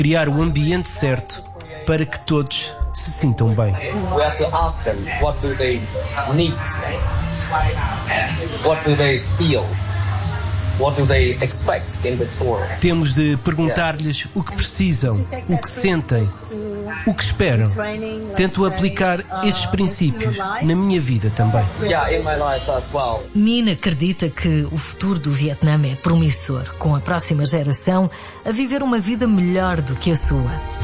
criar o ambiente certo para que todos se sintam bem. We have to ask them what do they need, what do they feel, what do they expect in the tour. Temos de perguntar-lhes o que precisam, o que sentem, o que esperam. Tento aplicar esses princípios na minha vida também. Yeah, in my life as well. Min acredita que o futuro do Vietnã é promissor, com a próxima geração a viver uma vida melhor do que a sua.